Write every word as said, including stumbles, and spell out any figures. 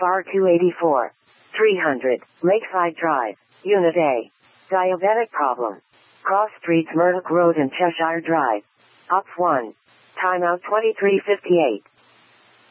R two eighty-four. three hundred, Lakeside Drive, Unit A. Diabetic problem. Cross Streets, Murdoch Road and Cheshire Drive. Op one. Timeout twenty-three fifty-eight.